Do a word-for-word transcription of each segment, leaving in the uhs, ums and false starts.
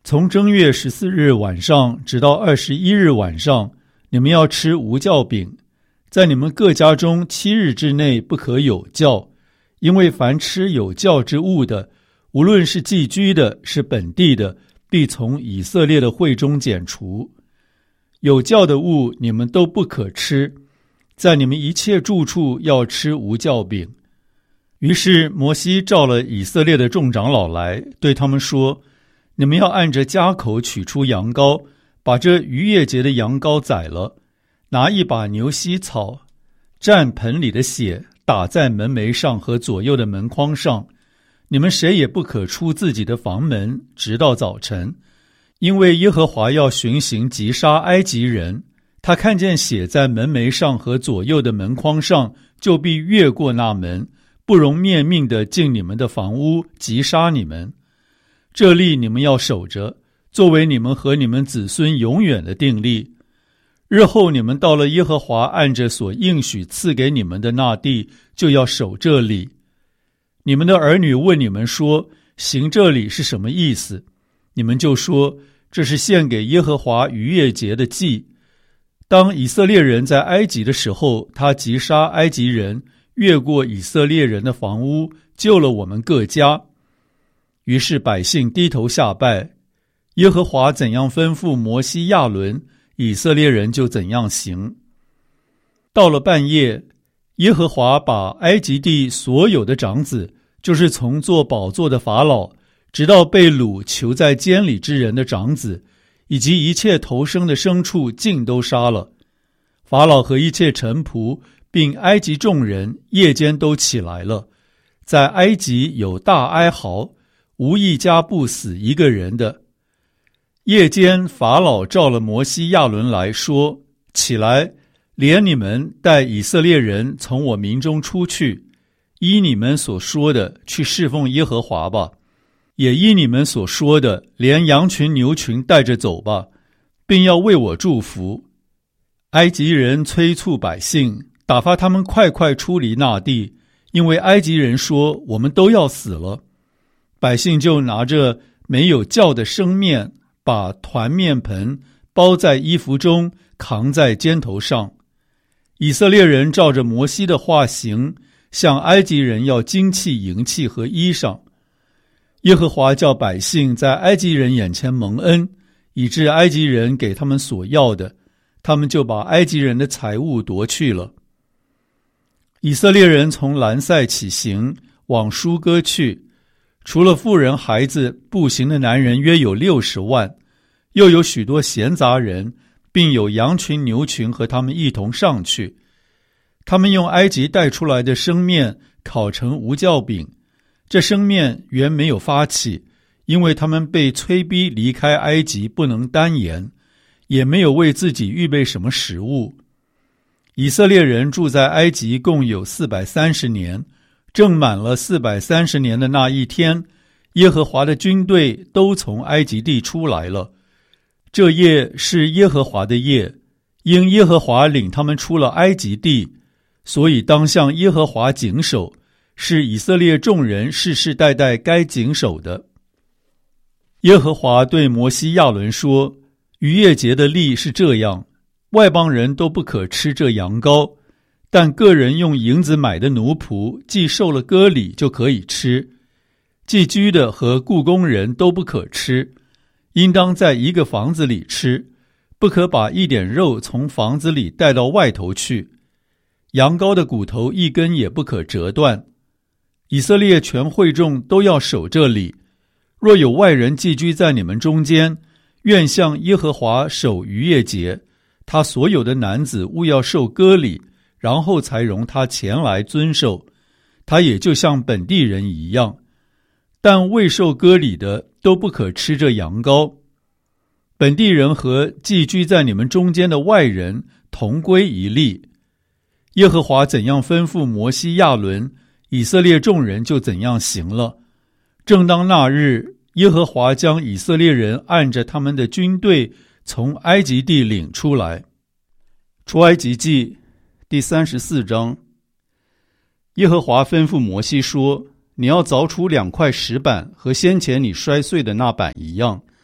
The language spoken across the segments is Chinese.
从正月十四日晚上直到二十一日晚上，你们要吃无酵饼，在你们各家中七日之内不可有酵，因为凡吃有酵之物的，无论是寄居的，是本地的，必从以色列的会中剪除。有酵的物你们都不可吃，在你们一切住处要吃无酵饼。于是摩西召了以色列的众长老来，对他们说：你们要按着家口取出羊羔，把这逾越节的羊羔宰了，拿一把牛膝草，蘸盆里的血，打在门楣上和左右的门框上。你们谁也不可出自己的房门，直到早晨，因为耶和华要巡行击杀埃及人。他看见血在门楣上和左右的门框上，就必越过那门，不容面命地进你们的房屋，击杀你们。这例你们要守着，作为你们和你们子孙永远的定例。日后你们到了耶和华按着所应许赐给你们的那地，就要守这礼。你们的儿女问你们说，行这礼是什么意思？你们就说，这是献给耶和华逾越节的祭。当以色列人在埃及的时候，他击杀埃及人，越过以色列人的房屋，救了我们各家。于是百姓低头下拜，耶和华怎样吩咐摩西亚伦，以色列人就怎样行。到了半夜，耶和华把埃及地所有的长子，就是从做宝座的法老，直到被掳囚在监里之人的长子，以及一切头生的牲畜，尽都杀了。法老和一切臣仆，并埃及众人，夜间都起来了，在埃及有大哀嚎，无一家不死一个人的。夜间法老召了摩西亚伦来说，起来，连你们带以色列人从我民中出去，依你们所说的去侍奉耶和华吧，也依你们所说的连羊群牛群带着走吧，并要为我祝福。埃及人催促百姓，打发他们快快出离那地，因为埃及人说，我们都要死了。百姓就拿着没有酵的生面，把团面盆包在衣服中，扛在肩头上。以色列人照着摩西的话行，向埃及人要金器、银器和衣裳。耶和华叫百姓在埃及人眼前蒙恩，以致埃及人给他们所要的，他们就把埃及人的财物夺去了。以色列人从兰塞起行，往舒歌去，除了妇人孩子，步行的男人约有六十万，又有许多闲杂人，并有羊群牛群和他们一同上去。他们用埃及带出来的生面烤成无酵饼，这生面原没有发起，因为他们被催逼离开埃及，不能单言，也没有为自己预备什么食物。以色列人住在埃及共有四百三十年，正满了四百三十年的那一天，耶和华的军队都从埃及地出来了。这夜是耶和华的夜，因耶和华领他们出了埃及地，所以当向耶和华谨守，是以色列众人世世代代该谨守的。耶和华对摩西亚伦说，逾越节的例是这样，外邦人都不可吃这羊羔，但个人用银子买的奴仆，既受了割礼就可以吃。寄居的和雇工人都不可吃，应当在一个房子里吃，不可把一点肉从房子里带到外头去。羊羔的骨头一根也不可折断。以色列全会众都要守这礼。若有外人寄居在你们中间，愿向耶和华守逾越节，他所有的男子务要受割礼，然后才容他前来遵守，他也就像本地人一样。但未受割礼的都不可吃这羊羔。本地人和寄居在你们中间的外人同归一例。耶和华怎样吩咐摩西亚伦，以色列众人就怎样行了。正当那日，耶和华将以色列人按着他们的军队从埃及地领出来。出埃及记第三十四章。耶和华吩咐摩西说，你要凿出两块石板，和先前你摔碎的那板一样，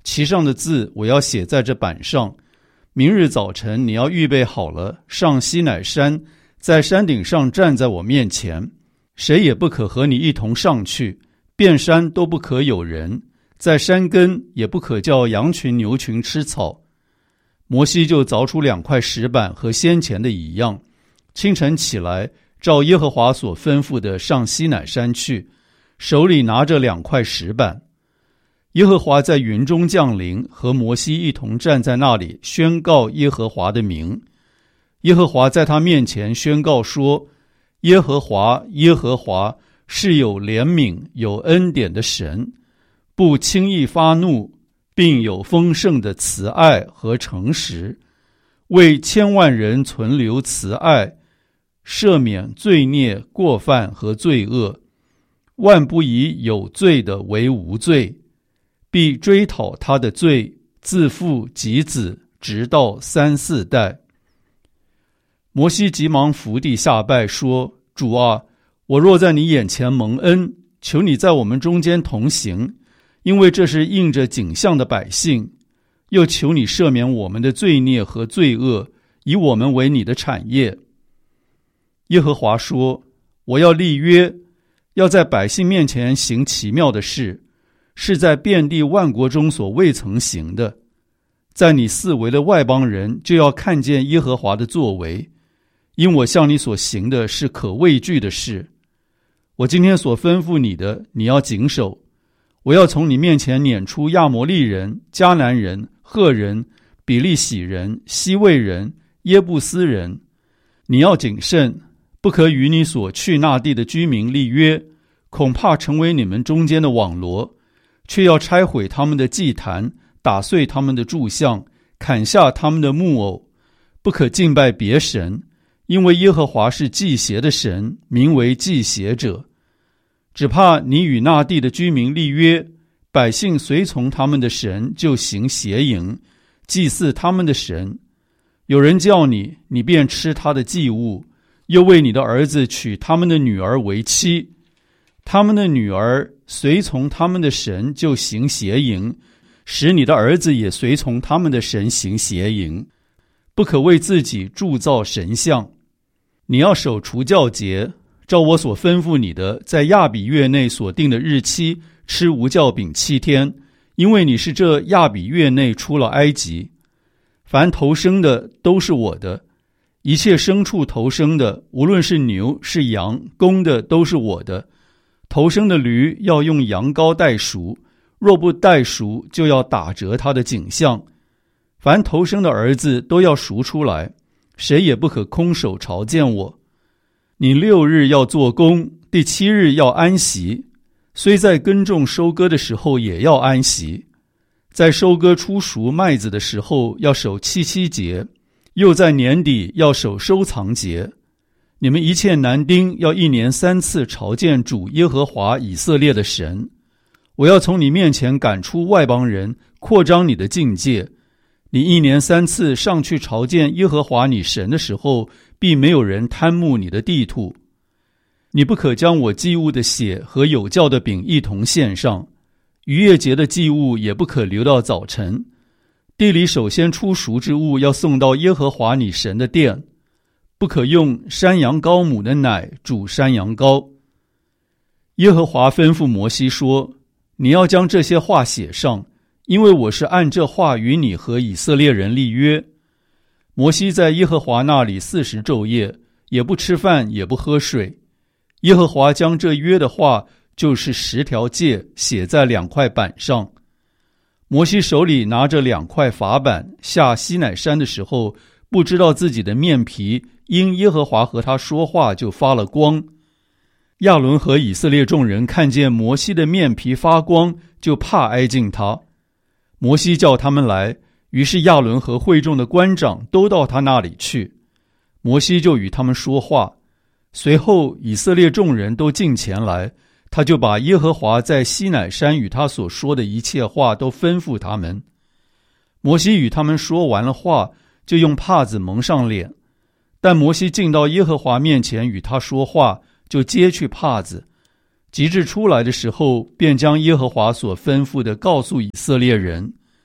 其上的字我要写在这板上。明日早晨你要预备好了，上西乃山，在山顶上站在我面前，谁也不可和你一同上去，遍山都不可有人，在山根也不可叫羊群牛群吃草。摩西就凿出两块石板，和先前的一样，清晨起来，照耶和华所吩咐的上西乃山去，手里拿着两块石板。耶和华在云中降临，和摩西一同站在那里，宣告耶和华的名。耶和华在他面前宣告说：耶和华，耶和华是有怜悯有恩典的神，不轻易发怒，并有丰盛的慈爱和诚实，为千万人存留慈爱，赦免罪孽过犯和罪恶，万不以有罪的为无罪，必追讨他的罪，自父及子，直到三四代。摩西急忙伏地下拜说：主啊，我若在你眼前蒙恩，求你在我们中间同行，因为这是应着景象的百姓，又求你赦免我们的罪孽和罪恶，以我们为你的产业。耶和华说：我要立约，要在百姓面前行奇妙的事，是在遍地万国中所未曾行的。在你四围的外邦人就要看见耶和华的作为，因我向你所行的是可畏惧的事。我今天所吩咐你的，你要谨守。我要从你面前撵出亚摩利人、迦南人、赫人、比利洗人、西魏人、耶布斯人。你要谨慎，不可与你所去那地的居民立约，恐怕成为你们中间的网罗，却要拆毁他们的祭坛，打碎他们的柱像，砍下他们的木偶，不可敬拜别神，因为耶和华是祭邪的神，名为祭邪者。只怕你与那地的居民立约，百姓随从他们的神，就行邪淫，祭祀他们的神。有人叫你，你便吃他的祭物，又为你的儿子娶他们的女儿为妻。他们的女儿随从他们的神，就行邪淫，使你的儿子也随从他们的神行邪淫。不可为自己铸造神像。你要守除酵节，照我所吩咐你的，在亚比月内所定的日期吃无酵饼七天，因为你是这亚比月内出了埃及。凡头生的都是我的，一切牲畜头生的，无论是牛是羊，公的都是我的。头生的驴要用羊羔代赎，若不代赎，就要打折他的颈项。凡头生的儿子都要赎出来，谁也不可空手朝见我。你六日要做工，第七日要安息，虽在耕种收割的时候也要安息。在收割出熟麦子的时候要守七七节，又在年底要守收藏节。你们一切男丁要一年三次朝见主耶和华以色列的神。我要从你面前赶出外邦人，扩张你的境界。你一年三次上去朝见耶和华你神的时候，必没有人贪慕你的地土。你不可将我祭物的血和有酵的饼一同献上，逾越节的祭物也不可留到早晨。地里首先出熟之物要送到耶和华你神的殿，不可用山羊羔母的奶煮山羊羔。耶和华吩咐摩西说：你要将这些话写上，因为我是按这话与你和以色列人立约。摩西在耶和华那里四十昼夜，也不吃饭也不喝水。耶和华将这约的话，就是十条诫，写在两块板上。摩西手里拿着两块法板，下西乃山的时候，不知道自己的面皮因耶和华和他说话就发了光。亚伦和以色列众人看见摩西的面皮发光，就怕挨近他。摩西叫他们来，于是亚伦和会众的官长都到他那里去。摩西就与他们说话，随后以色列众人都近前来，他就把耶和华在西乃山与他所说的一切话都吩咐他们。摩西与他们说完了话，就用帕子蒙上脸。但摩西进到耶和华面前与他说话，就揭去帕子。及至出来的时候，便将耶和华所吩咐的告诉以色列人。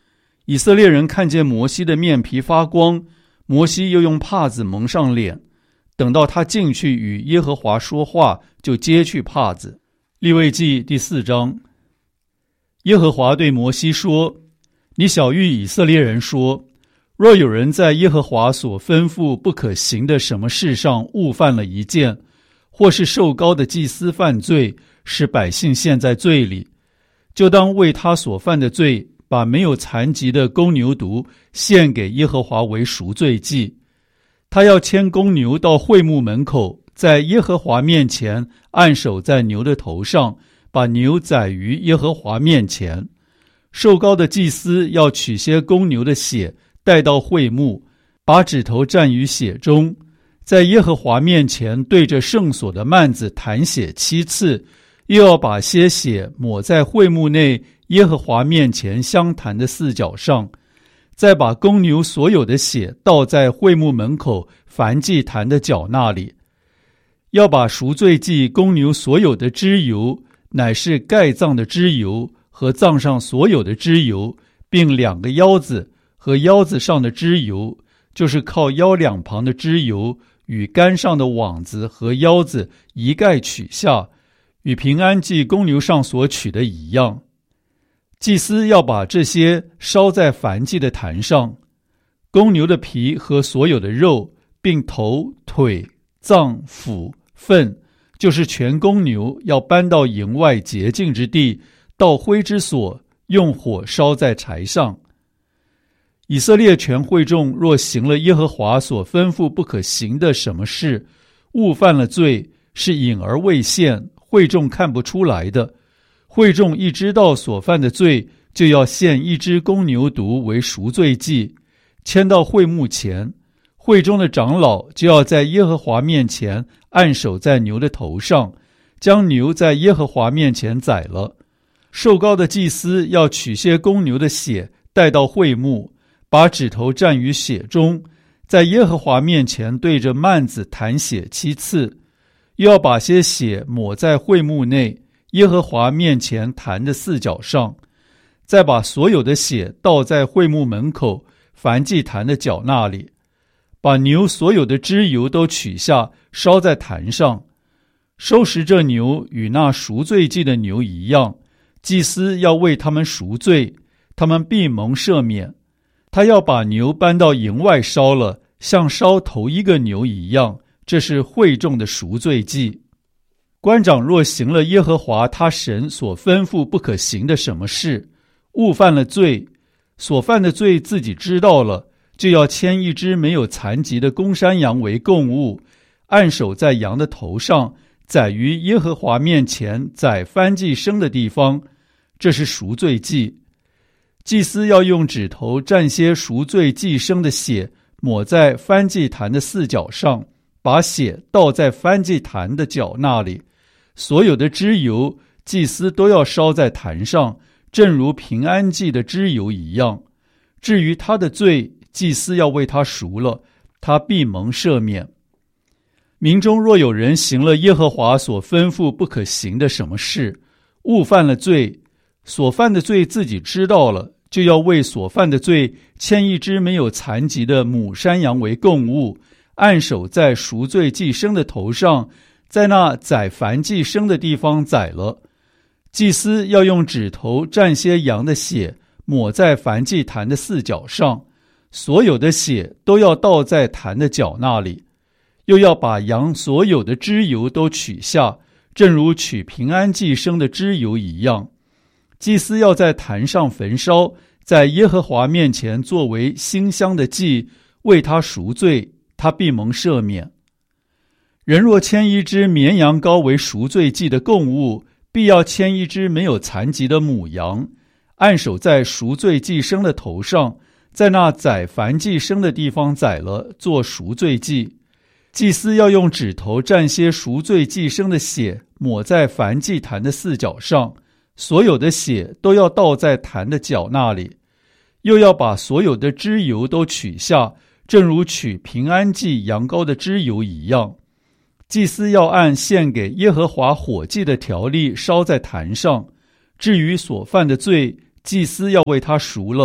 以色列人看见摩西的面皮发光，摩西又用帕子蒙上脸，等到他进去与耶和华说话，就揭去帕子。利未记第四章。耶和华对摩西说：你晓谕以色列人说，若有人在耶和华所吩咐不可行的什么事上误犯了一件，或是受膏的祭司犯罪，使百姓陷在罪里，就当为他所犯的罪，把没有残疾的公牛犊献给耶和华为赎罪祭。他要牵公牛到会幕门口，在耶和华面前按手在牛的头上，把牛宰于耶和华面前。受膏的祭司要取些公牛的血带到会幕，把指头蘸于血中，在耶和华面前对着圣所的幔子弹血七次，又要把些血抹在会幕内耶和华面前香坛的四角上，再把公牛所有的血倒在会幕门口燔祭坛的角那里。要把赎罪祭公牛所有的脂油，乃是盖脏的脂油和脏上所有的脂油，并两个腰子和腰子上的脂油，就是靠腰两旁的脂油，与杆上的网子和腰子一概取下，与平安祭公牛上所取的一样。祭司要把这些烧在燔祭的坛上，公牛的皮和所有的肉，并头、腿、脏、腑、粪，就是全公牛，要搬到营外洁净之地，到灰之所，用火烧在柴上。以色列全会众若行了耶和华所吩咐不可行的什么事，误犯了罪，是隐而未现，会众看不出来的，会众一知道所犯的罪，就要献一只公牛犊为赎罪祭，牵到会幕前。会中的长老就要在耶和华面前按手在牛的头上，将牛在耶和华面前宰了。受膏的祭司要取些公牛的血带到会幕，把指头蘸于血中，在耶和华面前对着幔子弹血七次，又要把些血抹在会幕内耶和华面前坛的四角上，再把所有的血倒在会幕门口燔祭坛的角那里，把牛所有的脂油都取下，烧在坛上。收拾这牛与那赎罪祭的牛一样，祭司要为他们赎罪，他们必蒙赦免。他要把牛搬到营外烧了，像烧头一个牛一样，这是会众的赎罪祭。官长若行了耶和华他神所吩咐不可行的什么事，误犯了罪，所犯的罪自己知道了，就要牵一只没有残疾的公山羊为供物，按手在羊的头上，宰于耶和华面前宰燔祭牲的地方，这是赎罪祭。祭司要用指头蘸些赎罪祭牲的血，抹在燔祭坛的四角上，把血倒在燔祭坛的角那里。所有的脂油，祭司都要烧在坛上，正如平安祭的脂油一样。至于他的罪，祭司要为他赎了，他必蒙赦免。民中若有人行了耶和华所吩咐不可行的什么事，误犯了罪，所犯的罪自己知道了，就要为所犯的罪牵一只没有残疾的母山羊为供物，按手在赎罪祭牲的头上，在那宰燔祭牲的地方宰了。祭司要用指头蘸些羊的血，抹在燔祭坛的四角上，所有的血都要倒在坛的角那里。又要把羊所有的脂油都取下，正如取平安祭牲的脂油一样。祭司要在坛上焚烧，在耶和华面前作为馨香的祭，为他赎罪，他必蒙赦免。人若牵一只绵羊羔为赎罪祭的供物，必要牵一只没有残疾的母羊，按手在赎罪祭牲的头上，在那宰燔祭牲的地方宰了，做赎罪祭。祭司要用指头蘸些赎罪祭牲的血，抹在燔祭坛的四角上，所有的血都要倒在坛的角那里。又要把所有的脂油都取下，正如取平安祭羊羔的脂油一样。祭司要按献给耶和华火祭的条例烧在坛上。至于所犯的罪，祭司要为他赎了，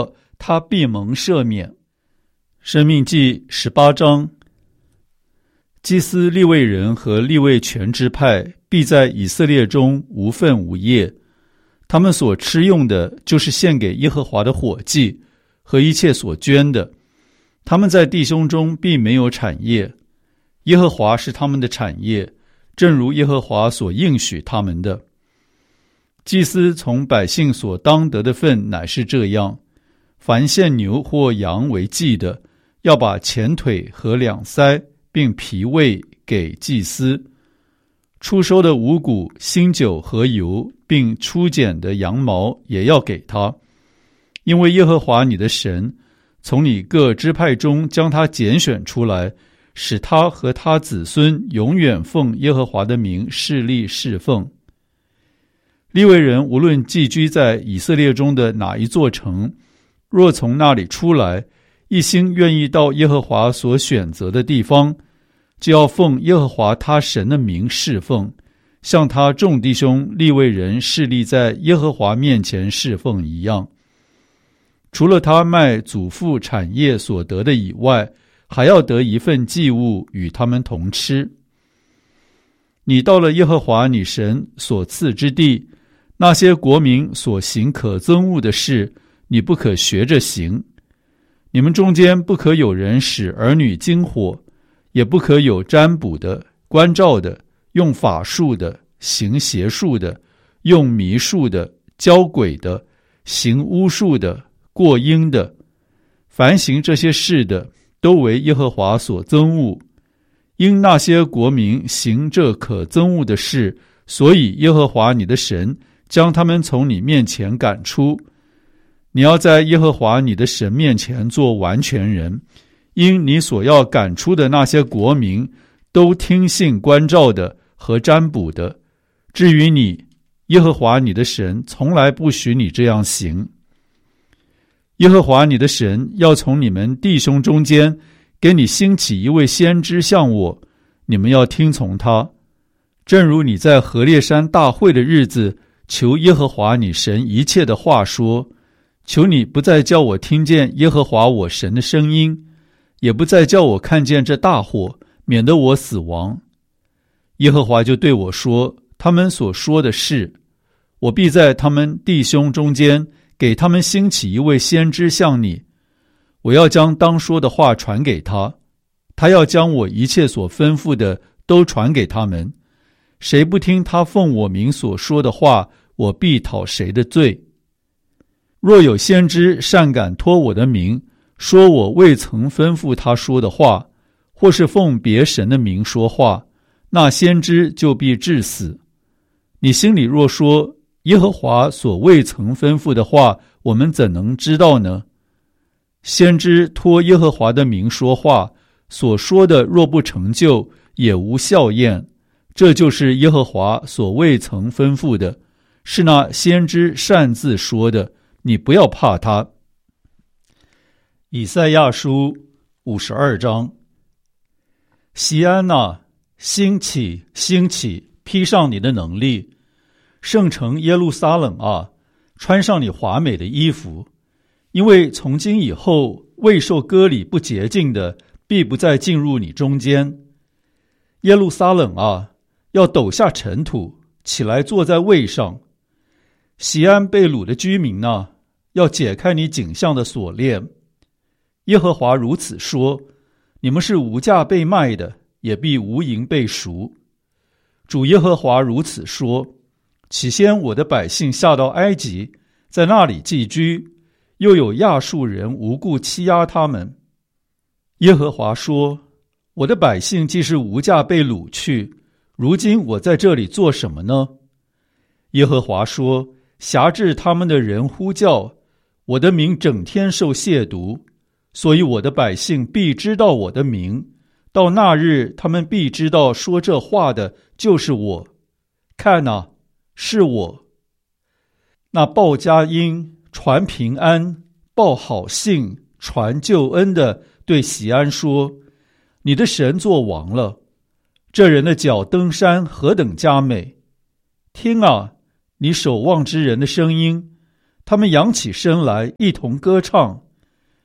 他必蒙赦免。申命记十八章。祭司利未人和利未全支派必在以色列中无分无业，他们所吃用的就是献给耶和华的火祭和一切所捐的。他们在弟兄中必没有产业，耶和华是他们的产业，正如耶和华所应许他们的。祭司从百姓所当得的份乃是这样：凡献牛或羊为祭的，要把前腿和两腮并脾胃给祭司；初收的五谷、新酒和油，并初剪的羊毛也要给他。因为耶和华你的神从你各支派中将他拣选出来，使他和他子孙永远奉耶和华的名侍立侍奉。利未人无论寄居在以色列中的哪一座城，若从那里出来，一心愿意到耶和华所选择的地方，就要奉耶和华他神的名侍奉，像他众弟兄利未人侍立在耶和华面前侍奉一样。除了他卖祖父产业所得的以外，还要得一份祭物与他们同吃。你到了耶和华你神所赐之地，那些国民所行可憎恶的事，你不可学着行。你们中间不可有人使儿女经火，也不可有占卜的、关照的、用法术的、行邪术的、用迷术的、教鬼的、行巫术的、过阴的。凡行这些事的，都为耶和华所憎恶。因那些国民行这可憎恶的事，所以耶和华你的神将他们从你面前赶出。你要在耶和华你的神面前做完全人，因你所要赶出的那些国民，都听信关照的和占卜的。至于你，耶和华你的神从来不许你这样行。耶和华你的神要从你们弟兄中间给你兴起一位先知像我，你们要听从他。正如你在何烈山大会的日子求耶和华你神一切的话说，求你不再叫我听见耶和华我神的声音，也不再叫我看见这大火，免得我死亡。耶和华就对我说，他们所说的是，我必在他们弟兄中间给他们兴起一位先知像你，我要将当说的话传给他，他要将我一切所吩咐的都传给他们。谁不听他奉我名所说的话，我必讨谁的罪。若有先知擅敢托我的名，说我未曾吩咐他说的话，或是奉别神的名说话，那先知就必治死。你心里若说，耶和华所未曾吩咐的话，我们怎能知道呢？先知托耶和华的名说话，所说的若不成就，也无效验。这就是耶和华所未曾吩咐的，是那先知擅自说的，你不要怕他。以赛亚书五十二章。锡安哪，兴起，兴起，披上你的能力；圣城耶路撒冷啊，穿上你华美的衣服。因为从今以后，未受割礼不洁净的，必不再进入你中间。耶路撒冷啊，要抖下尘土，起来坐在位上。锡安被掳的居民啊，要解开你颈项的锁链。耶和华如此说，你们是无价被卖的，也必无银被赎。主耶和华如此说，起先我的百姓下到埃及，在那里寄居，又有亚述人无故欺压他们。耶和华说，我的百姓既是无价被掳去，如今我在这里做什么呢？耶和华说，辖制他们的人呼叫，我的名整天受亵渎，所以我的百姓必知道我的名，到那日他们必知道说这话的就是我。看哪，是我。那报佳音、传平安、报好信、传救恩的对锡安说，你的神作王了。这人的脚登山何等佳美！听啊，你守望之人的声音，他们扬起声来，一同歌唱，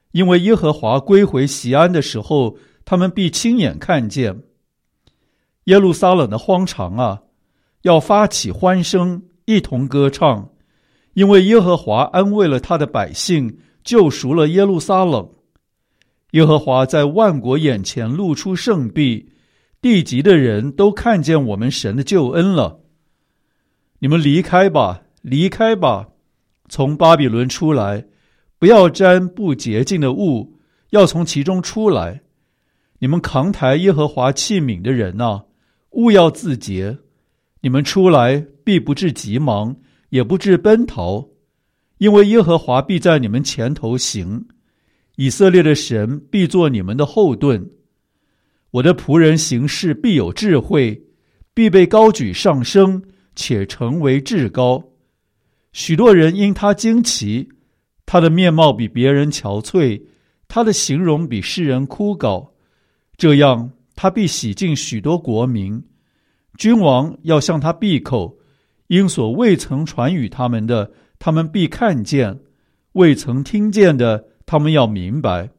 因为耶和华归回锡安的时候，他们必亲眼看见。耶路撒冷的荒场啊，要发起欢声，一同歌唱，因为耶和华安慰了他的百姓，救赎了耶路撒冷。耶和华在万国眼前露出圣臂，地极的人都看见我们神的救恩了。你们离开吧，离开吧，从巴比伦出来，不要沾不洁净的物，要从其中出来。你们扛抬耶和华器皿的人啊，务要自洁。你们出来必不致急忙，也不致奔逃，因为耶和华必在你们前头行，以色列的神必做你们的后盾。我的仆人行事必有智慧，必被高举上升，且成为至高。许多人因他惊奇，他的面貌比别人憔悴，他的形容比世人枯槁。这样他必洗净许多国民，君王要向他闭口，因所未曾传与他们的，他们必看见；未曾听见的，他们要明白。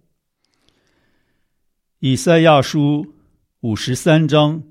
以赛亚书五十三章。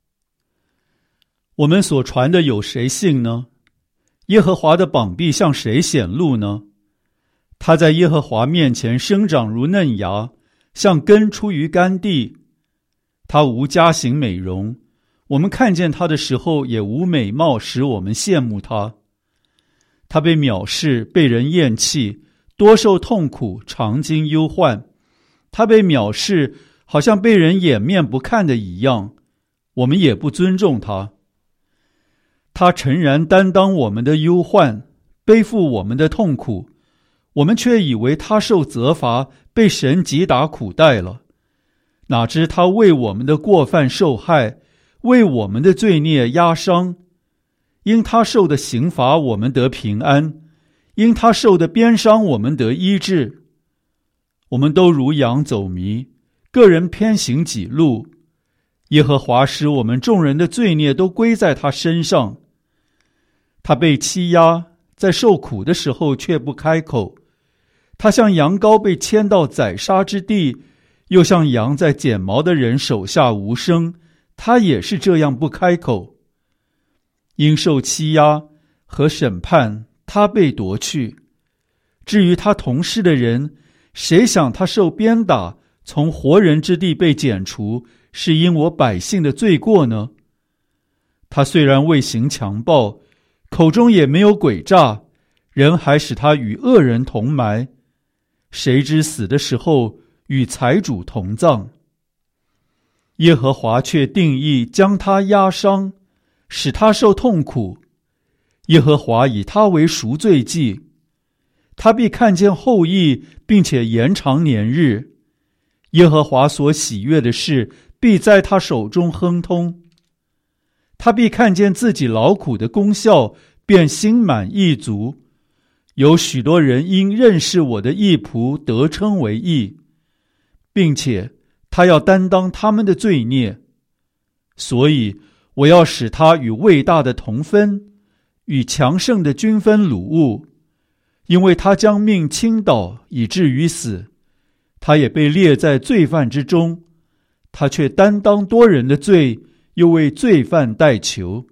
我们所传的有谁信呢？耶和华的膀臂向谁显露呢？他在耶和华面前生长如嫩芽，像根出于干地。他无佳形美容，我们看见他的时候也无美貌使我们羡慕他。他被藐视，被人厌弃，多受痛苦，常经忧患。他被藐视，好像被人掩面不看的一样，我们也不尊重他。他诚然担当我们的忧患，背负我们的痛苦，我们却以为他受责罚，被神击打苦待了。哪知他为我们的过犯受害，为我们的罪孽压伤。因他受的刑罚，我们得平安；因他受的鞭伤，我们得医治。我们都如羊走迷，个人偏行己路。耶和华使我们众人的罪孽都归在他身上。他被欺压，在受苦的时候却不开口。他像羊羔被牵到宰杀之地，又像羊在剪毛的人手下无声，他也是这样不开口。因受欺压和审判，他被夺去。至于他同事的人，谁想他受鞭打，从活人之地被剪除，是因我百姓的罪过呢？他虽然未行强暴，口中也没有诡诈，人还使他与恶人同埋。谁知死的时候与财主同葬。耶和华却定义将他压伤，使他受痛苦。耶和华以他为赎罪祭，他必看见后裔，并且延长年日。耶和华所喜悦的事，必在他手中亨通。他必看见自己劳苦的功效，便心满意足。有许多人因认识我的义仆得称为义，并且他要担当他们的罪孽。所以我要使他与伟大的同分，与强盛的均分掳物，因为他将命倾倒，以至于死。他也被列在罪犯之中，他却担当多人的罪，又为罪犯代求。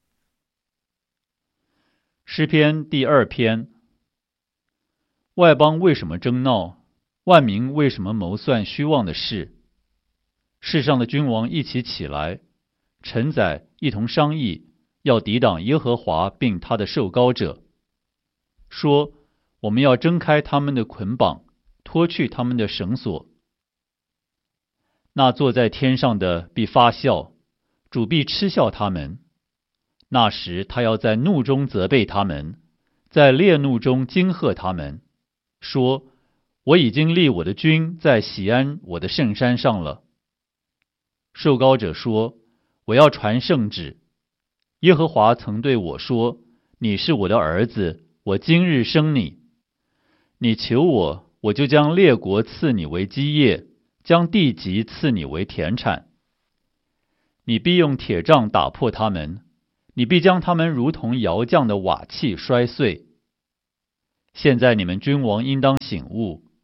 诗篇第二篇。外邦为什么争闹？万民为什么谋算虚妄的事？世上的君王一起起来，臣宰一同商议，要抵挡耶和华并他的受膏者，说：我们要挣开他们的捆绑，脱去他们的绳索。那坐在天上的必发笑，主必嗤笑他们。那时他要在怒中责备他们，在烈怒中惊吓他们，说：我已经立我的君在锡安我的圣山上了。受膏者说：我要传圣旨。耶和华曾对我说：你是我的儿子，我今日生你。你求我，我就将列国赐你为基业，将地极赐你为田产。你必用铁杖打破他们，你必将他们如同窑匠的瓦器摔碎。现在你们君王应当醒悟，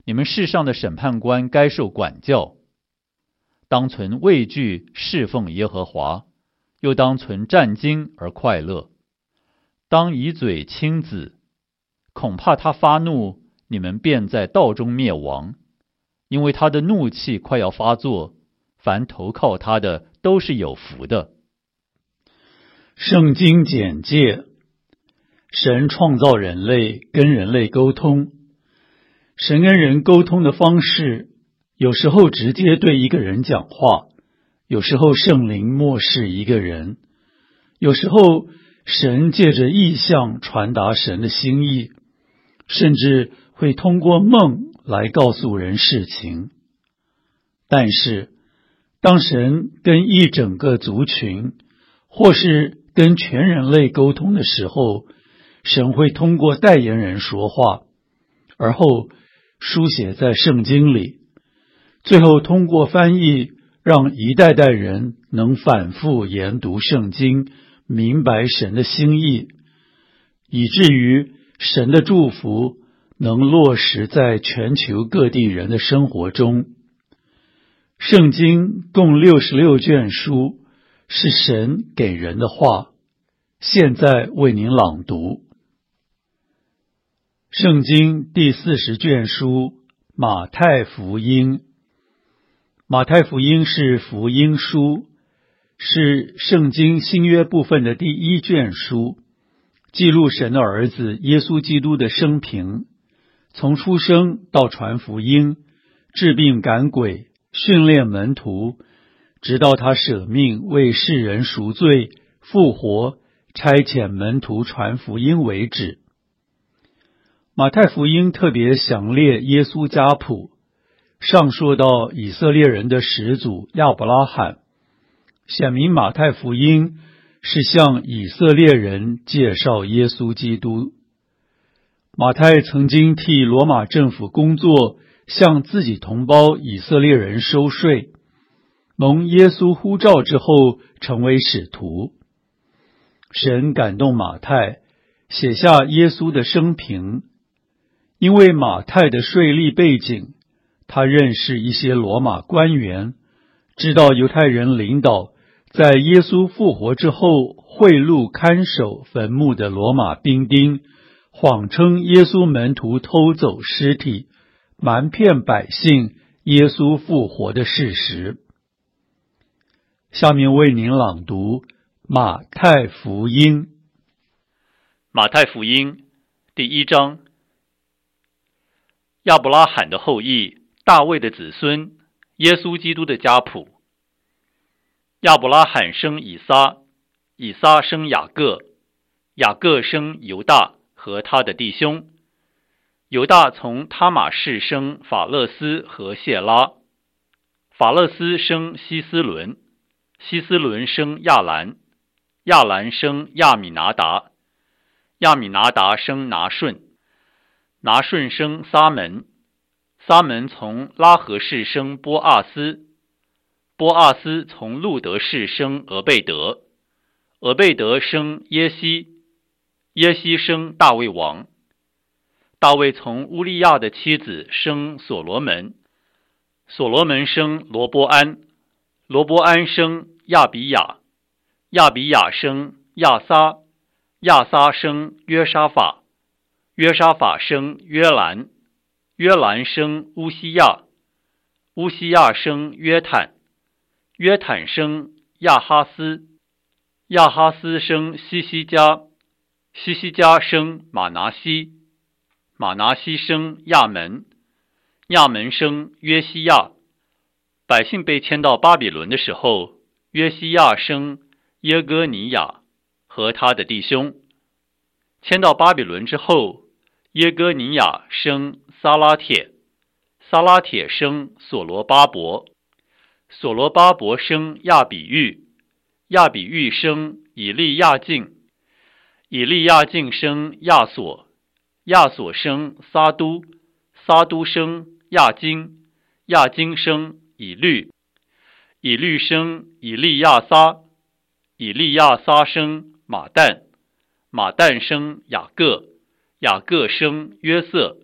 你们世上的审判官该受管教，当存畏惧侍奉耶和华，又当存战兢而快乐。当以嘴亲子，恐怕他发怒，你们便在道中灭亡，因为他的怒气快要发作，凡投靠他的都是有福的。 圣经简介：神创造人类，跟人类沟通。神跟人沟通的方式，有时候直接对一个人讲话，有时候圣灵默示一个人，有时候神借着异象传达神的心意，甚至会通过梦来告诉人事情。但是，当神跟一整个族群，或是跟全人类沟通的时候，神会通过代言人说话，而后书写在圣经里，最后通过翻译，让一代代人能反复研读圣经，明白神的心意，以至于神的祝福能落实在全球各地人的生活中。圣经共六十六卷书，是神给人的话，现在为您朗读。圣经第四十卷书，马太福音。马太福音是福音书，是圣经新约部分的第一卷书，记录神的儿子耶稣基督的生平，从出生到传福音，治病赶鬼，训练门徒，直到他舍命为世人赎罪，复活，差遣门徒传福音为止。马太福音特别详列耶稣家谱，上说到以色列人的始祖亚伯拉罕，显明马太福音是向以色列人介绍耶稣基督。马太曾经替罗马政府工作，向自己同胞以色列人收税，蒙耶稣呼召之后成为使徒。神感动马太，写下耶稣的生平。因为马太的税吏背景，他认识一些罗马官员，知道犹太人领导在耶稣复活之后贿赂看守坟墓的罗马兵丁，谎称耶稣门徒偷走尸体，瞒骗百姓耶稣复活的事实。下面为您朗读马太福音。 马太福音第一章。亚伯拉罕的后裔，大卫的子孙，耶稣基督的家谱。亚伯拉罕生以撒，以撒生雅各，雅各生犹大和他的弟兄。犹大从他玛氏生法勒斯和谢拉，法勒斯生希斯伦，希斯伦生亚兰，亚兰生亚米拿达，亚米拿达生拿顺，拿顺生撒门，撒门从拉合氏生波阿斯，波阿斯从路德氏生俄贝德，俄贝德生耶西，耶西生大卫王，大卫从乌利亚的妻子生所罗门，所罗门生罗波安，罗波安生亚比雅，亚比雅生亚撒，亚撒生约沙法，约沙法生约兰，约兰生乌西亚，乌西亚生约坦，约坦生亚哈斯，亚哈斯生西西家，西西家生马拿西，马拿西生亚门，亚门生约西亚。百姓被迁到巴比伦的时候，约西亚生耶哥尼亚和他的弟兄。迁到巴比伦之后，耶哥尼亚生撒拉铁，撒拉铁生所罗巴伯，所罗巴伯生亚比喻，亚比喻生以利亚敬，以利亚敬生亚索，亚索生撒都，撒都生亚金，亚金生以律，以律生以利亚撒，以利亚撒生马旦，马旦生雅各，雅各生约瑟，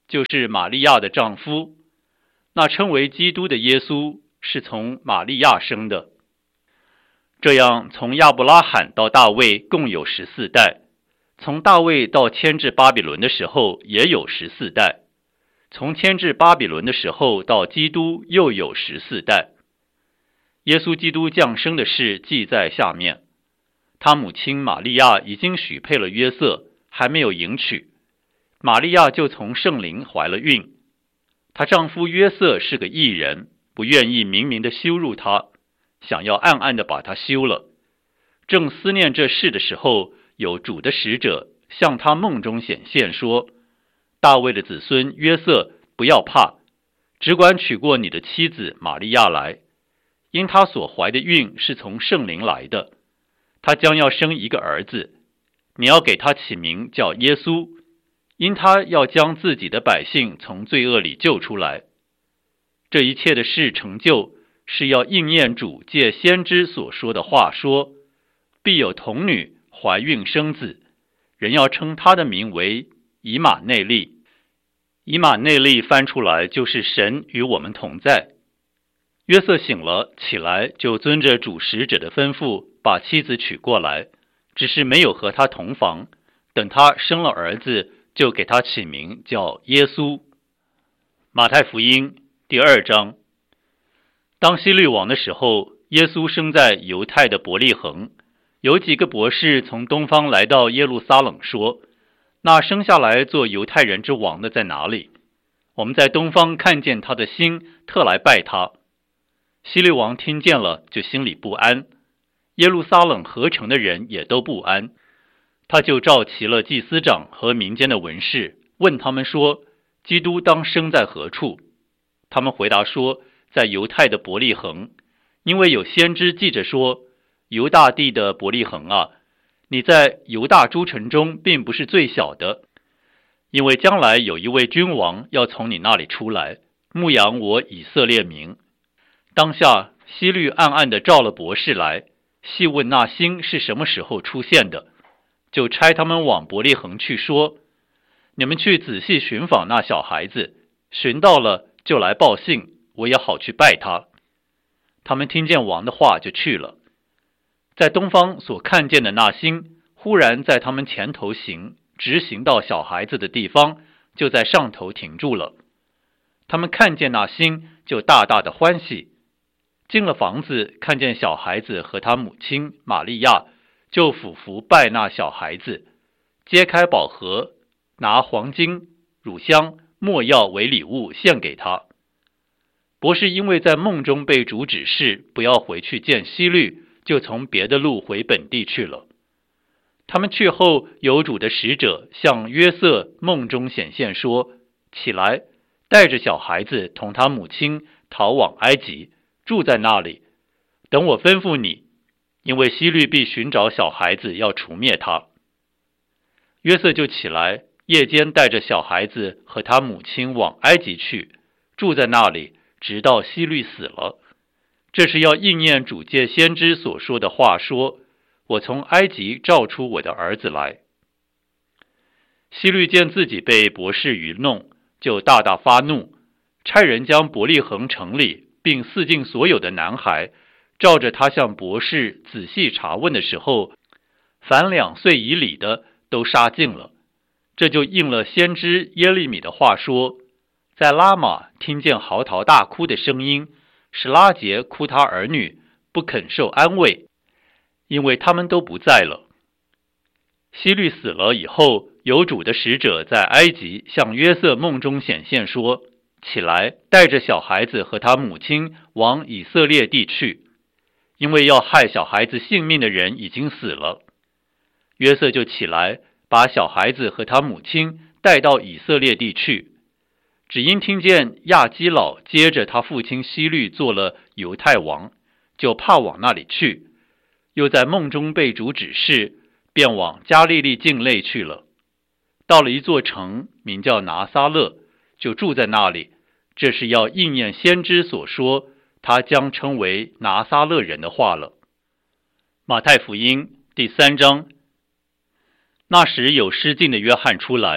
就是玛利亚的丈夫。那称为基督的耶稣是从玛利亚生的。这样，从亚伯拉罕到大卫共有十四代，从大卫到迁至巴比伦的时候也有十四代，从迁至巴比伦的时候到基督又有十四代。耶稣基督降生的事记在下面。他母亲玛利亚已经许配了约瑟，还没有迎娶，玛利亚就从圣灵怀了孕。她丈夫约瑟是个义人，不愿意明明的羞辱她，想要暗暗的把她休了。正思念这事的时候，有主的使者向他梦中显现说，大卫的子孙约瑟，不要怕，只管娶过你的妻子玛利亚来，因她所怀的孕是从圣灵来的，她将要生一个儿子，你要给他起名叫耶稣，因他要将自己的百姓从罪恶里救出来。这一切的事成就，是要应验主借先知所说的话说，必有童女怀孕生子，人要称他的名为以马内利。以马内利翻出来就是神与我们同在。约瑟醒了，起来就遵着主使者的吩咐，把妻子娶过来，只是没有和他同房。等他生了儿子，就给他起名叫耶稣。马太福音第二章。当希律王的时候，耶稣生在犹太的伯利恒。有几个博士从东方来到耶路撒冷，说，那生下来做犹太人之王的在哪里？我们在东方看见他的星，特来拜他。希律王听见了，就心里不安，耶路撒冷合城的人也都不安。他就召齐了祭司长和民间的文士，问他们说，基督当生在何处？他们回答说，在犹太的伯利恒，因为有先知记着说，犹大地的伯利恒啊，你在犹大诸城中并不是最小的，因为将来有一位君王要从你那里出来，牧养我以色列民。当下希律暗暗地召了博士来，细问那星是什么时候出现的，就差他们往伯利恒去，说，你们去仔细寻访那小孩子，寻到了就来报信，我也好去拜他。他们听见王的话就去了。在东方所看见的那星，忽然在他们前头行，直行到小孩子的地方，就在上头停住了。他们看见那星，就大大的欢喜。进了房子，看见小孩子和他母亲玛利亚，就俯伏拜那小孩子，揭开宝盒，拿黄金、乳香、没药为礼物献给他。博士因为在梦中被主指示不要回去见希律，就从别的路回本地去了。他们去后，有主的使者向约瑟梦中显现说，起来，带着小孩子同他母亲逃往埃及，住在那里，等我吩咐你，因为希律必寻找小孩子要除灭他。约瑟就起来，夜间带着小孩子和他母亲往埃及去，住在那里，直到希律死了。这是要应验主借先知所说的话说，我从埃及召出我的儿子来。希律见自己被博士愚弄，就大大发怒，差人将伯利恒城里并四境所有的男孩，照着他向博士仔细查问的时候，凡两岁以里的都杀尽了。这就应了先知耶利米的话说，在拉玛听见嚎啕大哭的声音，使拉结哭他儿女，不肯受安慰，因为他们都不在了。希律死了以后，有主的使者在埃及向约瑟梦中显现说，起来，带着小孩子和他母亲往以色列地去，因为要害小孩子性命的人已经死了。约瑟就起来，把小孩子和他母亲带到以色列地去，只因听见亚基老接着他父亲希律做了犹太王，就怕往那里去，又在梦中被主指示，便往加利利境内去了。到了一座城，名叫拿撒勒，就住在那里。这是要应验先知所说，他将称为拿撒勒人的话了。马太福音第三章。那时有失禁的约翰出来，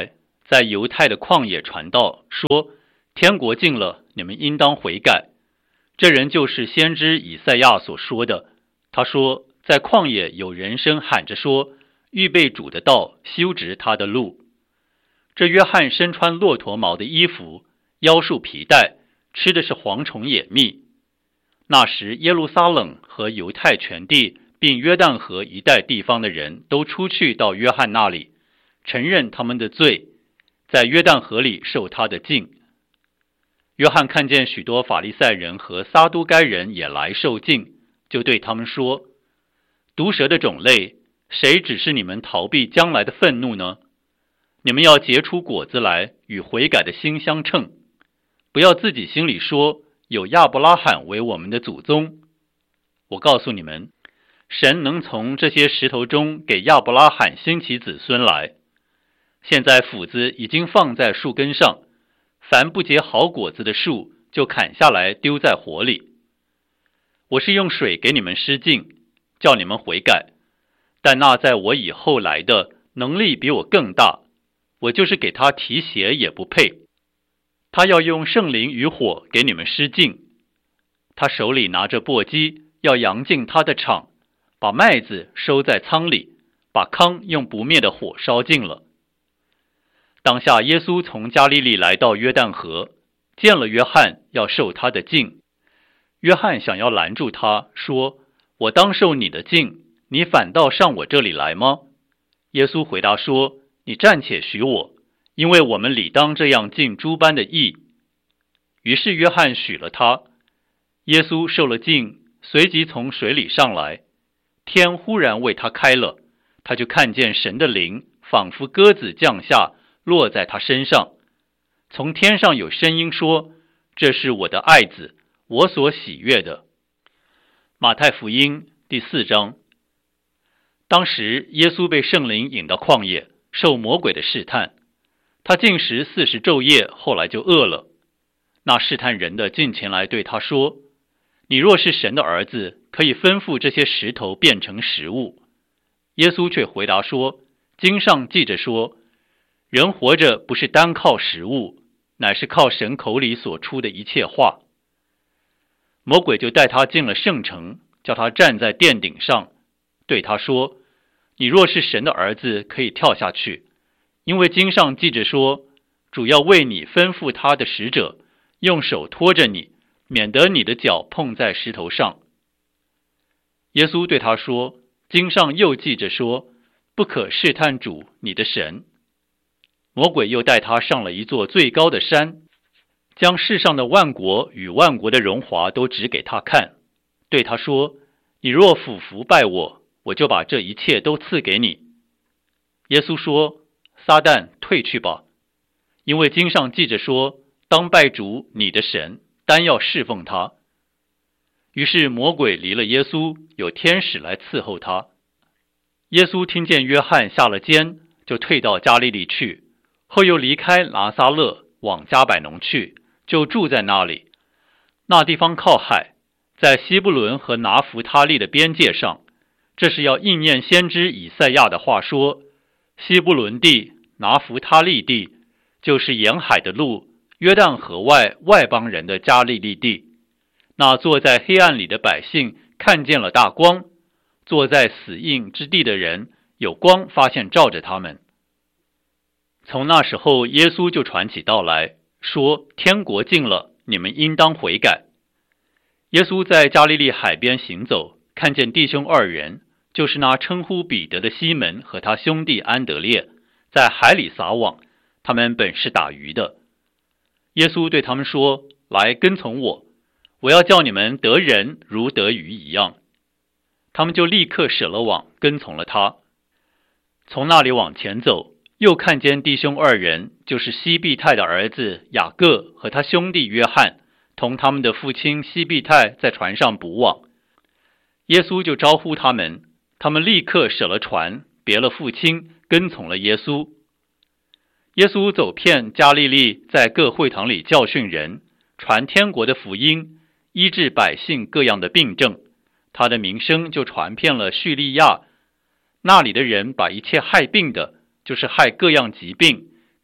在犹太的旷野传道，说天国近了，你们应当悔改。这人就是先知以赛亚所说的。他说，在旷野有人声喊着说，预备主的道，修直他的路。这约翰身穿骆驼毛的衣服，腰束皮带，吃的是蝗虫野蜜。那时耶路撒冷和犹太全地并约旦河一带地方的人都出去到约翰那里，承认他们的罪，在约旦河里受他的浸。约翰看见许多法利赛人和撒都该人也来受浸，就对他们说，毒蛇的种类，谁指示你们逃避将来的愤怒呢？你们要结出果子来，与悔改的心相称。不要自己心里说，有亚伯拉罕为我们的祖宗。我告诉你们，神能从这些石头中给亚伯拉罕兴起子孙来。现在斧子已经放在树根上，凡不结好果子的树，就砍下来丢在火里。我是用水给你们施浸，叫你们悔改，但那在我以后来的，能力比我更大，我就是给他提鞋也不配。他要用圣灵与火给你们施浸，他手里拿着簸箕，要扬进他的场，把麦子收在仓里，把糠用不灭的火烧尽了。当下耶稣从加利利来到约旦河，见了约翰，要受他的浸。约翰想要拦住他，说，我当受你的浸，你反倒上我这里来吗？耶稣回答说，你暂且许我，因为我们理当这样尽诸般的义。于是约翰许了他。耶稣受了浸，随即从水里上来，天忽然为他开了，他就看见神的灵仿佛鸽子降下，落在他身上。从天上有声音说，这是我的爱子，我所喜悦的。马太福音第四章。当时耶稣被圣灵引到旷野，受魔鬼的试探。他禁食四十昼夜，后来就饿了。那试探人的近前来对他说，你若是神的儿子，可以吩咐这些石头变成食物。耶稣却回答说，经上记着说，人活着不是单靠食物，乃是靠神口里所出的一切话。魔鬼就带他进了圣城，叫他站在殿顶上，对他说，你若是神的儿子，可以跳下去，因为经上记着说，主要为你吩咐他的使者，用手托着你，免得你的脚碰在石头上。耶稣对他说，经上又记着说，不可试探主你的神。魔鬼又带他上了一座最高的山，将世上的万国与万国的荣华都指给他看，对他说，你若俯伏拜我，我就把这一切都赐给你。耶稣说，撒旦退去吧，因为经上记着说，当拜主你的神，单要侍奉他。于是魔鬼离了耶稣，有天使来伺候他。耶稣听见约翰下了监，就退到加利利去，后又离开拿撒勒，往迦百农去，就住在那里。那地方靠海，在西布伦和拿弗他利的边界上。这是要应验先知以赛亚的话说，西布伦地、拿弗他利地，就是沿海的路，约旦河外外邦人的加利利地。那坐在黑暗里的百姓看见了大光，坐在死荫之地的人有光发现照着他们。从那时候耶稣就传起道来，说天国近了，你们应当悔改。耶稣在加利利海边行走，看见弟兄二人，就是那称呼彼得的西门和他兄弟安德烈，在海里撒网，他们本是打鱼的。耶稣对他们说，来跟从我，我要叫你们得人如得鱼一样。他们就立刻舍了网，跟从了他。从那里往前走，又看见弟兄二人，就是西庇太的儿子雅各和他兄弟约翰，同他们的父亲西庇太在船上捕网。耶稣就招呼他们，他们立刻舍了船，别了父亲，跟从了耶稣。耶稣走遍加利利，在各会堂里教训人，传天国的福音，医治百姓各样的病症。他的名声就传遍了叙利亚，那里的人把一切害病的，就是害各样疾病，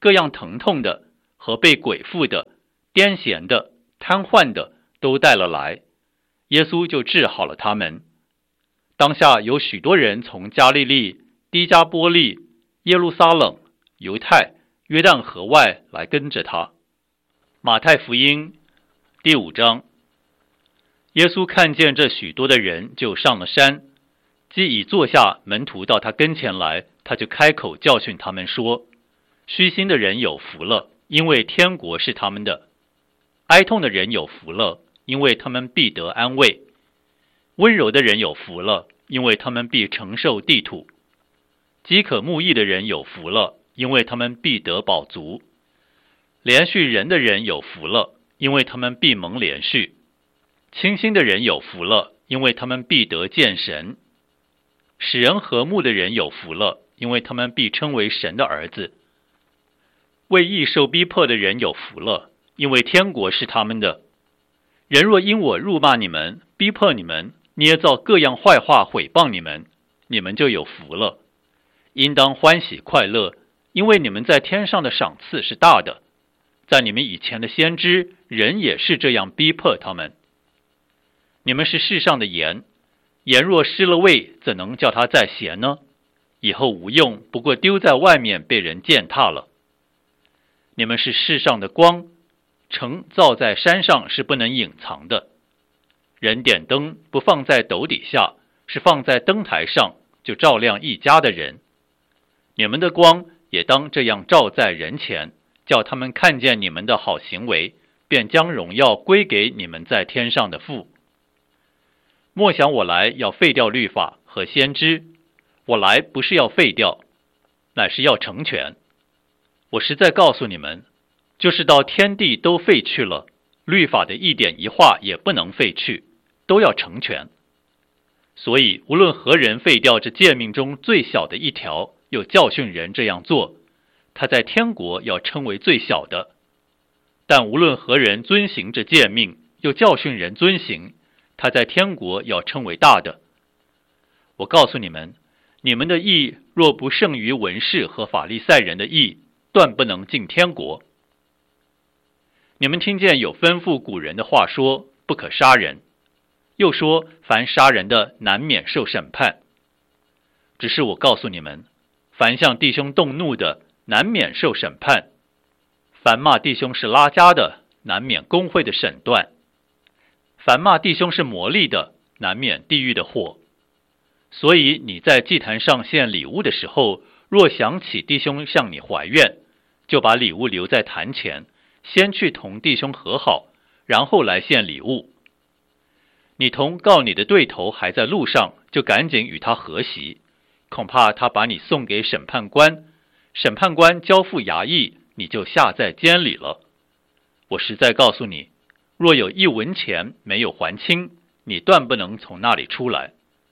各样疼痛的和被鬼附的、癫痫的、瘫痪的都带了来，耶稣就治好了他们。当下有许多人从加利利、低加波利、耶路撒冷、犹太、约旦河外来跟着他。马太福音第五章。耶稣看见这许多的人，就上了山，既已坐下，门徒到他跟前来，他就开口教训他们说：虚心的人有福了，因为天国是他们的；哀痛的人有福了，因为他们必得安慰；温柔的人有福了，因为他们必承受地土；饥渴慕义的人有福了，因为他们必得饱足；连续人的人有福了，因为他们必蒙连续；清心的人有福了，因为他们必得见神；使人和睦的人有福了，因为他们必称为神的儿子；为义受逼迫的人有福了，因为天国是他们的。人若因我辱骂你们，逼迫你们，捏造各样坏话毁谤你们，你们就有福了。应当欢喜快乐，因为你们在天上的赏赐是大的。在你们以前的先知，人也是这样逼迫他们。你们是世上的盐，盐若失了味，怎能叫它再咸呢？以后无用，不过丢在外面被人践踏了。你们是世上的光，城造在山上是不能隐藏的。人点灯不放在斗底下，是放在灯台上，就照亮一家的人。你们的光也当这样照在人前，叫他们看见你们的好行为，便将荣耀归给你们在天上的父。莫想我来要废掉律法和先知，我来不是要废掉，乃是要成全。我实在告诉你们，就是到天地都废去了，律法的一点一画也不能废去，都要成全。所以无论何人废掉这诫命中最小的一条，又教训人这样做，他在天国要称为最小的；但无论何人遵行这诫命，又教训人遵行，他在天国要称为大的。我告诉你们，你们的义若不胜于文士和法利赛人的义，断不能进天国。你们听见有吩咐古人的话说，不可杀人，又说凡杀人的难免受审判。只是我告诉你们，凡向弟兄动怒的，难免受审判；凡骂弟兄是拉加的，难免公会的审断；凡骂弟兄是魔力的，难免地狱的火。所以你在祭坛上献礼物的时候，若想起弟兄向你怀怨，就把礼物留在坛前，先去同弟兄和好，然后来献礼物。你同告你的对头还在路上，就赶紧与他和席，恐怕他把你送给审判官，审判官交付衙役，你就下在监里了。我实在告诉你，若有一文钱没有还清，你断不能从那里出来。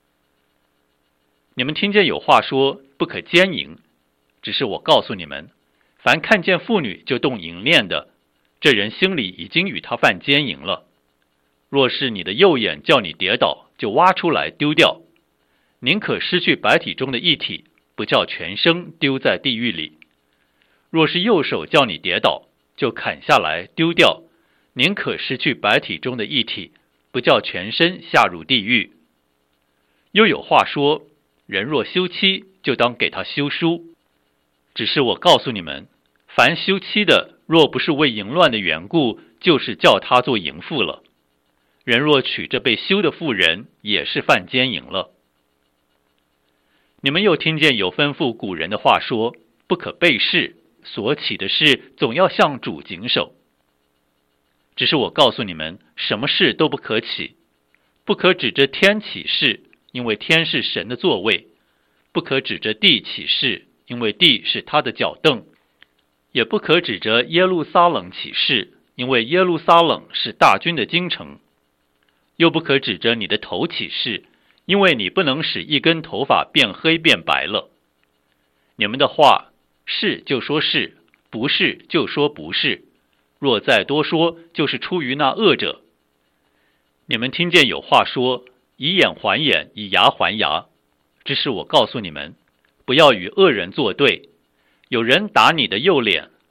你们听见有话说，不可奸淫，只是我告诉你们，凡看见妇女就动淫念的，这人心里已经与他犯奸淫了。若是你的右眼叫你跌倒，就挖出来丢掉，宁可失去百体中的一体，不叫全身丢在地狱里。若是右手叫你跌倒，就砍下来丢掉，宁可失去百体中的一体，不叫全身下入地狱。又有话说，人若休妻，就当给他休书。只是我告诉你们，凡休妻的，若不是为淫乱的缘故，就是叫他做淫妇了。人若娶这被休的妇人，也是犯奸淫了。你们又听见有吩咐古人的话说，不可背誓，所起的事总要向主谨守。只是我告诉你们，什么事都不可起，不可指着天起誓，因为天是神的座位；不可指着地起誓，因为地是他的脚凳；也不可指着耶路撒冷起誓，因为耶路撒冷是大军的京城；又不可指着你的头起誓，因为你不能使一根头发变黑变白了。你们的话，是就说是，不是就说不是，若再多说，就是出于那恶者。你们听见有话说，以眼还眼，以牙还牙。只是我告诉你们，不要与恶人作对。有人打你的右脸，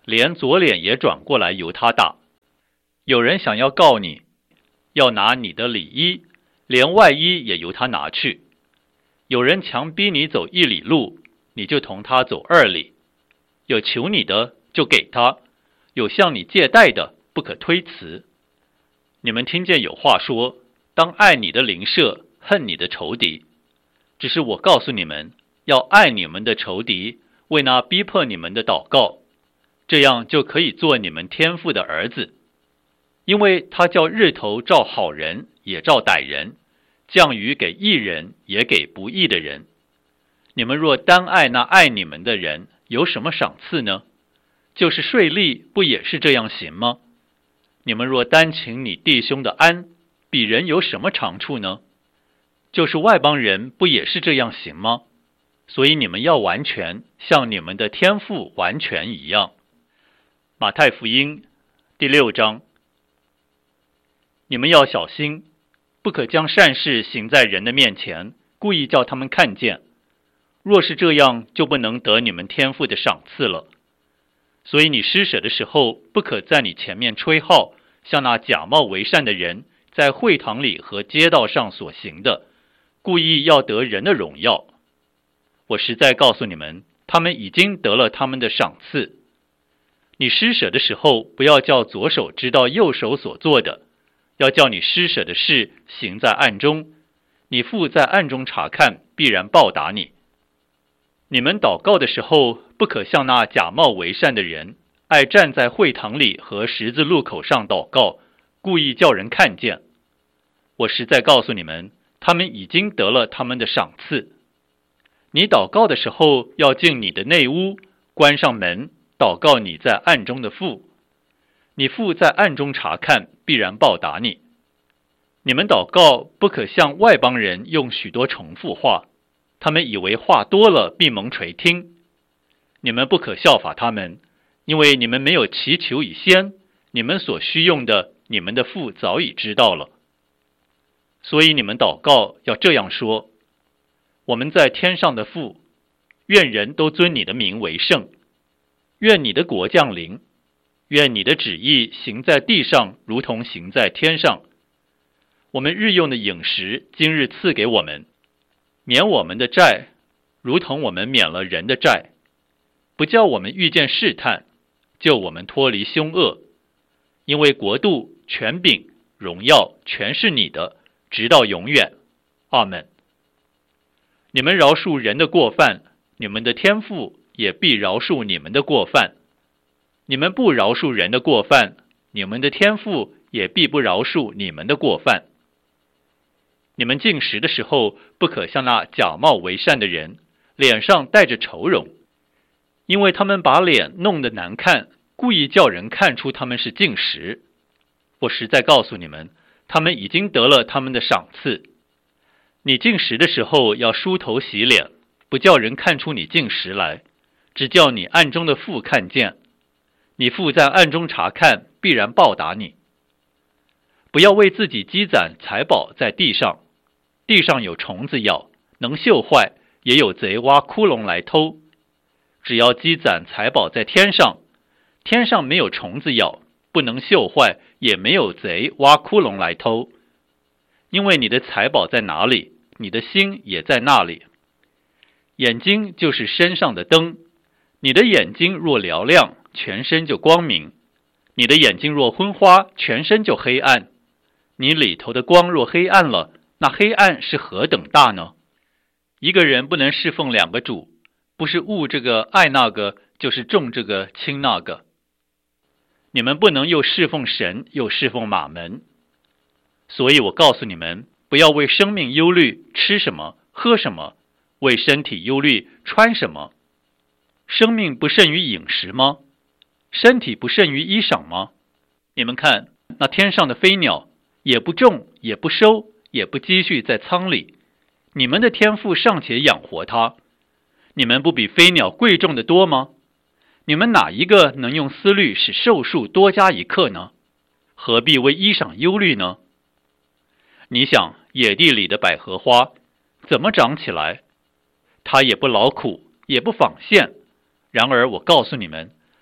连左脸也转过来由他打。有人想要告你，要拿你的里衣，连外衣也由他拿去。有人强逼你走一里路，你就同他走二里。有求你的就给他，有向你借贷的不可推辞。你们听见有话说，当爱你的邻舍，恨你的仇敌。只是我告诉你们，要爱你们的仇敌，为那逼迫你们的祷告，这样就可以做你们天父的儿子。因为他叫日头照好人也照歹人，降雨给义人也给不义的人。你们若单爱那爱你们的人，有什么赏赐呢？就是税吏不也是这样行吗？你们若单请你弟兄的安，比人有什么长处呢？就是外邦人不也是这样行吗？所以你们要完全，像你们的天父完全一样。马太福音第六章。你们要小心，不可将善事行在人的面前，故意叫他们看见。若是这样，就不能得你们天父的赏赐了。所以你施舍的时候，不可在你前面吹号，像那假冒为善的人在会堂里和街道上所行的，故意要得人的荣耀。我实在告诉你们，他们已经得了他们的赏赐。你施舍的时候，不要叫左手知道右手所做的，要叫你施舍的事行在暗中，你父在暗中查看，必然报答你。你们祷告的时候，不可像那假冒为善的人，爱站在会堂里和十字路口上祷告，故意叫人看见。我实在告诉你们，他们已经得了他们的赏赐。你祷告的时候，要进你的内屋，关上门，祷告你在暗中的父。你父在暗中查看，必然报答你。你们祷告不可像外邦人用许多重复话，他们以为话多了必蒙垂听。你们不可效法他们，因为你们没有祈求以先，你们所需用的，你们的父早已知道了。所以你们祷告要这样说：我们在天上的父，愿人都尊你的名为圣，愿你的国降临，愿你的旨意行在地上，如同行在天上。我们日用的饮食，今日赐给我们，免我们的债，如同我们免了人的债，不叫我们遇见试探，救我们脱离凶恶。因为国度、权柄、荣耀，全是你的，直到永远。阿们。你们饶恕人的过犯，你们的天父也必饶恕你们的过犯。你们不饶恕人的过犯，你们的天父也必不饶恕你们的过犯。你们进食的时候，不可像那假冒为善的人，脸上带着愁容，因为他们把脸弄得难看，故意叫人看出他们是进食。我实在告诉你们，他们已经得了他们的赏赐。你进食的时候，要梳头洗脸，不叫人看出你进食来，只叫你暗中的父看见。你父在暗中查看，必然报答你。不要为自己积攒财宝在地上，地上有虫子咬，能锈坏，也有贼挖窟窿来偷。只要积攒财宝在天上，天上没有虫子咬，不能锈坏，也没有贼挖窟窿来偷。因为你的财宝在哪里，你的心也在那里。眼睛就是身上的灯，你的眼睛若嘹亮，全身就光明；你的眼睛若昏花，全身就黑暗。你里头的光若黑暗了，那黑暗是何等大呢？一个人不能侍奉两个主，不是恶这个爱那个，就是重这个轻那个。你们不能又侍奉神，又侍奉马门。所以我告诉你们，不要为生命忧虑，吃什么，喝什么；为身体忧虑，穿什么。生命不胜于饮食吗？身体不胜于衣裳吗？你们看，那天上的飞鸟，也不种，也不收，也不积蓄在仓里，你们的天父尚且养活它，你们不比飞鸟贵重的多吗？你们哪一个能用思虑使寿数多加一刻呢？何必为衣裳忧虑呢？你想，野地里的百合花怎么长起来？它也不劳苦，也不纺线。然而我告诉你们，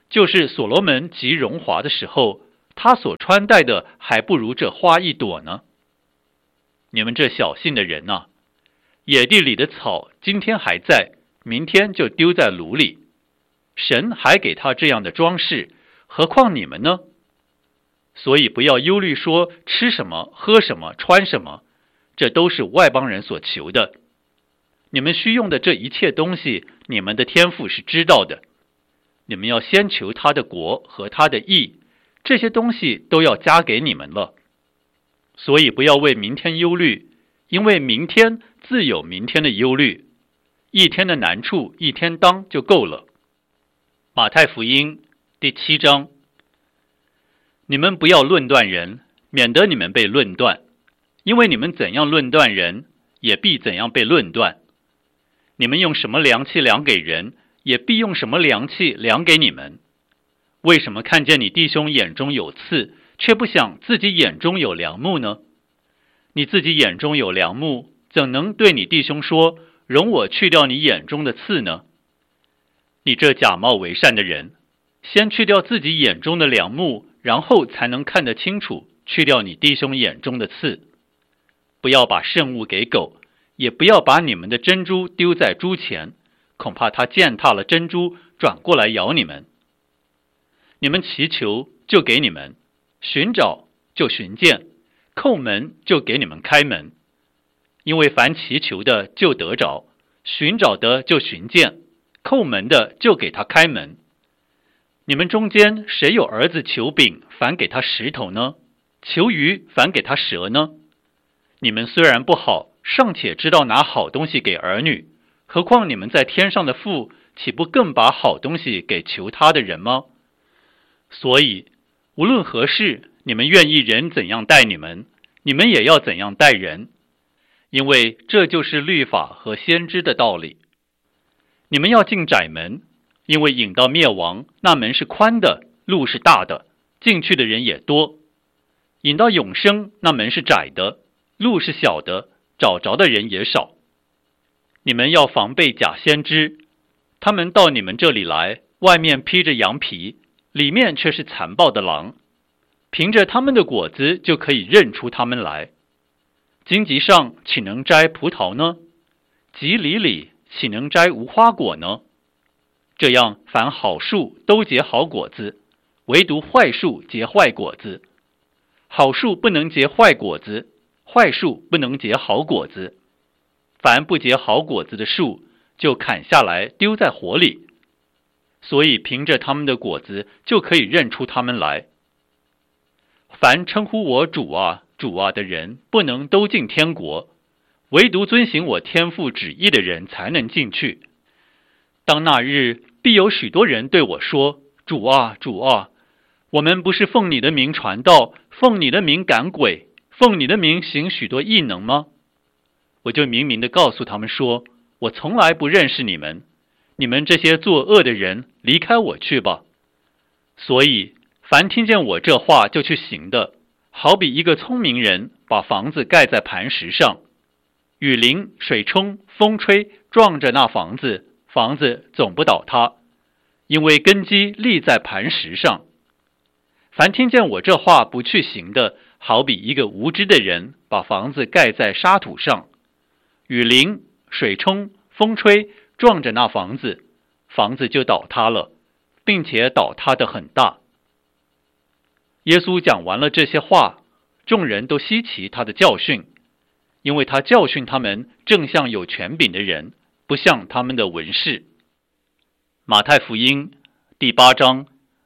就是所罗门极荣华的时候，他所穿戴的还不如这花一朵呢。你们这小信的人啊，野地里的草今天还在，明天就丢在炉里。神还给他这样的装饰，何况你们呢？所以不要忧虑说吃什么、喝什么、穿什么，这都是外邦人所求的。你们需用的这一切东西，你们的天父是知道的。你们要先求他的国和他的义，这些东西都要加给你们了。所以不要为明天忧虑，因为明天自有明天的忧虑，一天的难处一天当就够了。马太福音第七章。你们不要论断人，免得你们被论断，因为你们怎样论断人，也必怎样被论断。你们用什么量器量给人，也必用什么量器量给你们。为什么看见你弟兄眼中有刺，却不想自己眼中有梁木呢？你自己眼中有梁木，怎能对你弟兄说，容我去掉你眼中的刺呢？你这假冒为善的人，先去掉自己眼中的梁木，然后才能看得清楚，去掉你弟兄眼中的刺。不要把圣物给狗，也不要把你们的珍珠丢在猪前，恐怕它践踏了珍珠，转过来咬你们。你们祈求，就给你们；寻找，就寻见；叩门，就给你们开门。因为凡祈求的，就得着；寻找的，就寻见；叩门的，就给他开门。你们中间谁有儿子求饼，反给他石头呢？求鱼，反给他蛇呢？你们虽然不好，尚且知道拿好东西给儿女，何况你们在天上的父，岂不更把好东西给求他的人吗？所以无论何事，你们愿意人怎样待你们，你们也要怎样待人，因为这就是律法和先知的道理。你们要进窄门，因为引到灭亡，那门是宽的，路是大的，进去的人也多；引到永生，那门是窄的，路是小的，找着的人也少。你们要防备假先知，他们到你们这里来，外面披着羊皮，里面却是残暴的狼。凭着他们的果子就可以认出他们来。荆棘上岂能摘葡萄呢？棘藜里岂能摘无花果呢？这样凡好树都结好果子，唯独坏树结坏果子。好树不能结坏果子，坏树不能结好果子。凡不结好果子的树，就砍下来丢在火里。所以凭着他们的果子就可以认出他们来。凡称呼我主啊主啊的人，不能都进天国，唯独遵行我天父旨意的人才能进去。当那日，必有许多人对我说，主啊主啊，我们不是奉你的名传道，奉你的名赶鬼，奉你的名行许多异能吗？我就明明地告诉他们说，我从来不认识你们，你们这些作恶的人，离开我去吧。所以凡听见我这话就去行的，好比一个聪明人把房子盖在磐石上，雨淋、水冲、风吹，撞着那房子，房子总不倒塌，因为根基立在磐石上。凡听见我这话不去行的，好比一个无知的人把房子盖在沙土上，雨淋、水冲、风吹，撞着那房子，房子就倒塌了，并且倒塌得很大。耶稣讲完了这些话，众人都稀奇他的教训，因为他教训他们正像有权柄的人，不像他们的文士。马太福音第八章。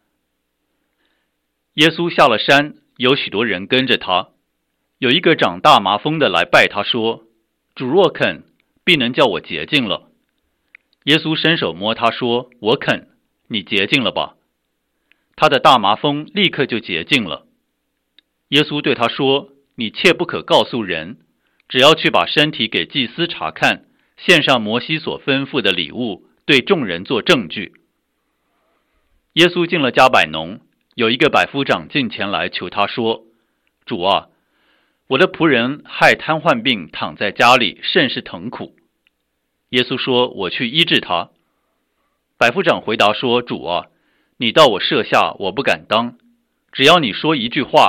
耶稣下了山，有许多人跟着他。有一个长大麻风的来拜他说，主若肯，必能叫我洁净了。耶稣伸手摸他说，我肯，你洁净了吧。他的大麻风立刻就洁净了。耶稣对他说，你切不可告诉人，只要去把身体给祭司查看，献上摩西所吩咐的礼物，对众人做证据。耶稣进了加百农，有一个百夫长进前来求他说，主啊，我的仆人害瘫痪病躺在家里，甚是疼苦。耶稣说，我去医治他。百夫长回答说，主啊， 你到我舍下，我不敢当。只要你说一句话，